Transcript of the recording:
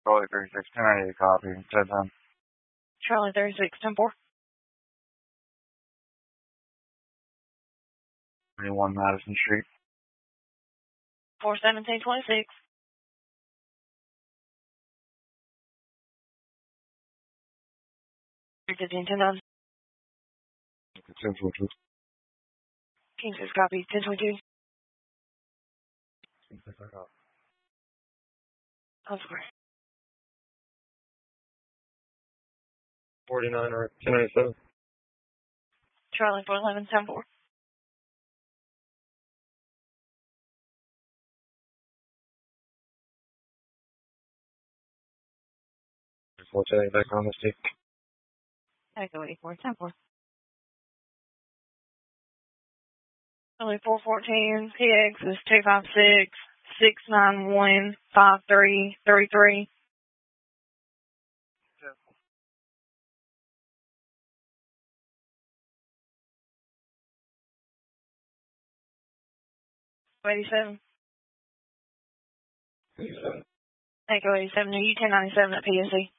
Charlie 36, 1098 copy. 10-10. Charlie 36, 10-4. 21 Madison Street. 41726. 315, 10-9. 1022. King 6 copy. 1022. On square. 49 or 1097. Charlie 411, 10-4. Back on the stick. Echo 84, 10-4. Charlie 414, PX is 256 691 5333. 87. Echo 87, are you 1097 at PSC?